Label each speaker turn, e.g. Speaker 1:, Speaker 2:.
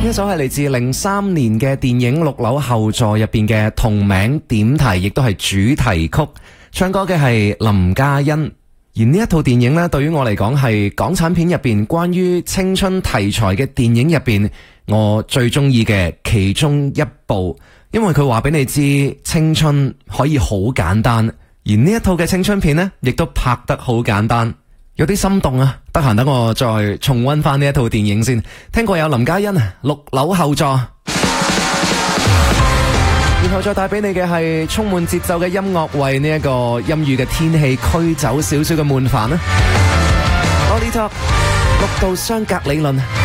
Speaker 1: 呢首係嚟自03年嘅電影《六樓後座》入邊嘅同名點題，亦都係主題曲。唱歌嘅係林嘉欣。而呢一套電影呢，對於我嚟講係港產片入邊關於青春題材嘅電影入邊，我最中意嘅其中一部，因為佢話俾你知青春可以好簡單。而呢一套嘅青春片呢，亦都拍得好簡單，有啲心動啊！得閒等我再重溫翻呢一套電影先。聽過有林嘉欣啊，六樓後座，然後再帶俾你嘅係充滿節奏嘅音樂，為呢一個陰雨嘅天氣驅走少少嘅悶煩啊！Oliver 六度相隔理論。